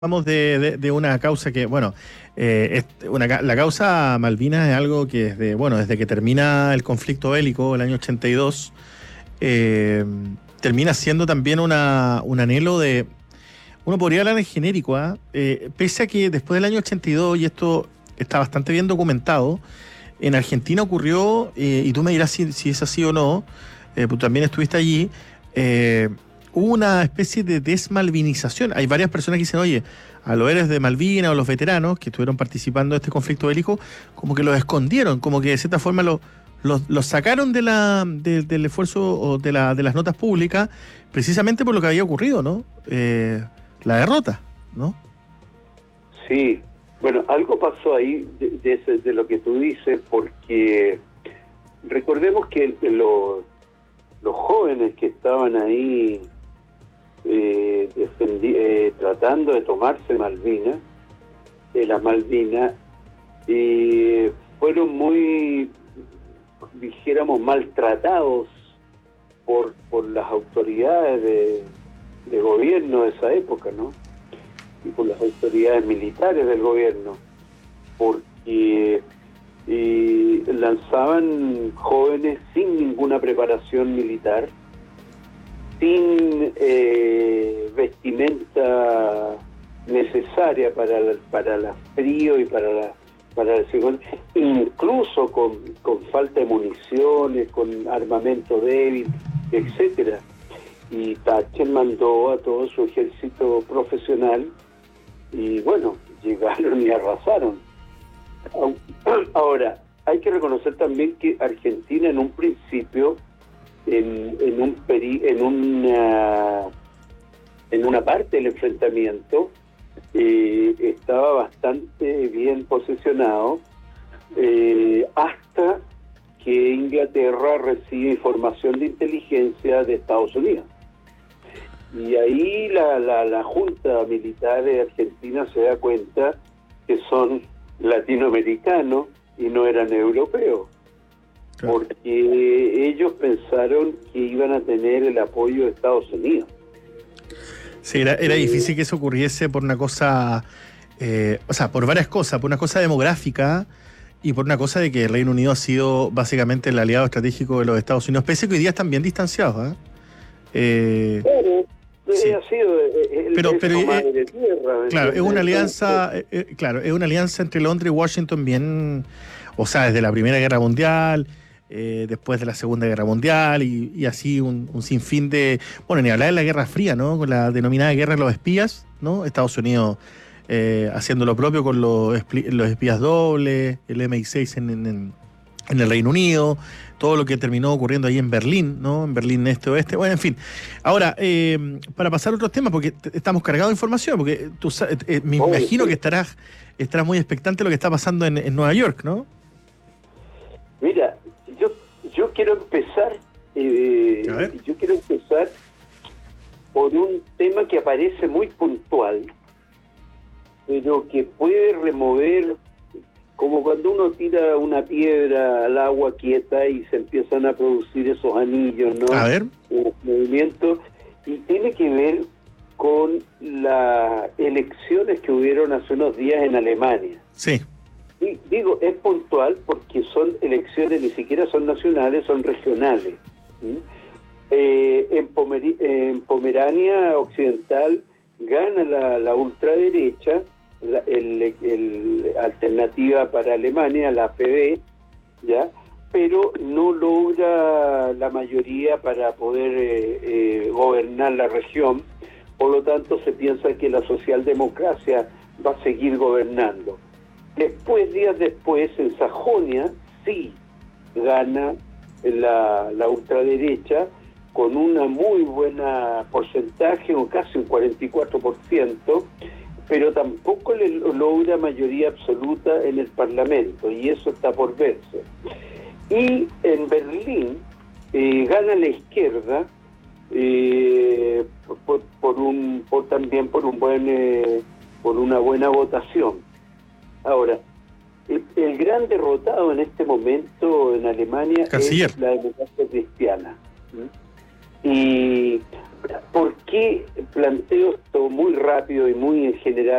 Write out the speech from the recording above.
Hablamos de una causa que, bueno, la causa Malvinas es algo que desde que termina el conflicto bélico, el año 82, termina siendo también un anhelo de, uno podría hablar en genérico, pese a que después del año 82, y esto está bastante bien documentado, en Argentina ocurrió, y tú me dirás si es así o no, pues también estuviste allí, hubo una especie de desmalvinización. Hay varias personas que dicen, oye, a los héroes de Malvinas o los veteranos que estuvieron participando de este conflicto bélico, como que los escondieron, como que de cierta forma los sacaron del esfuerzo o de las notas públicas, precisamente por lo que había ocurrido, ¿no? La derrota, ¿no? Sí, bueno, algo pasó ahí de lo que tú dices, porque recordemos que los jóvenes que estaban ahí tratando de tomarse Malvinas, las Malvinas, fueron muy, dijéramos, maltratados por las autoridades de gobierno de esa época, ¿no? Y por las autoridades militares del gobierno, porque lanzaban jóvenes sin ninguna preparación militar, sin vestimenta necesaria para el frío y para el segundo, incluso con falta de municiones, con armamento débil, etcétera. Y Thatcher mandó a todo su ejército profesional y bueno, llegaron y arrasaron. Ahora, hay que reconocer también que Argentina en un principio, en una parte del enfrentamiento, estaba bastante bien posicionado, hasta que Inglaterra recibe información de inteligencia de Estados Unidos. Y ahí la Junta Militar de Argentina se da cuenta que son latinoamericanos y no eran europeos, claro, porque ellos pensaron que iban a tener el apoyo de Estados Unidos. Sí, era difícil que eso ocurriese por una cosa, por varias cosas, por una cosa demográfica y por una cosa de que el Reino Unido ha sido básicamente el aliado estratégico de los Estados Unidos, pese a que hoy día están bien distanciados, Claro, sí. Ha sido madre de tierra. Claro, es una alianza, es una alianza entre Londres y Washington bien, desde la Primera Guerra Mundial, después de la Segunda Guerra Mundial y así un sinfín de, bueno, ni hablar de la Guerra Fría, ¿no? Con la denominada Guerra de los Espías, ¿no? Estados Unidos haciendo lo propio con los espías dobles, el MI6 en el Reino Unido, todo lo que terminó ocurriendo ahí en Berlín, ¿no? En Berlín este-oeste, bueno, en fin. Ahora, para pasar a otros temas, porque estamos cargados de información, porque tú me imagino que estarás muy expectante de lo que está pasando en Nueva York, ¿no? Mira, yo quiero empezar, por un tema que aparece muy puntual, pero que puede remover, como cuando uno tira una piedra al agua quieta y se empiezan a producir esos anillos, ¿no? A ver. Movimientos, y tiene que ver con las elecciones que hubieron hace unos días en Alemania. Sí. Y digo, es puntual porque son elecciones, ni siquiera son nacionales, son regionales. En Pomerania Occidental gana la ultraderecha, el alternativa para Alemania, la AfD, ¿ya? Pero no logra la mayoría para poder gobernar la región. Por lo tanto, se piensa que la socialdemocracia va a seguir gobernando. Días después, en Sajonia, sí gana la ultraderecha con una muy buena porcentaje, o casi un 44%, pero tampoco le logra mayoría absoluta en el Parlamento, y eso está por verse. Y en Berlín gana la izquierda, también por una buena votación. Ahora, el gran derrotado en este momento en Alemania Canciller. Es la democracia cristiana. Y ¿Por qué planteo esto muy rápido y muy en general?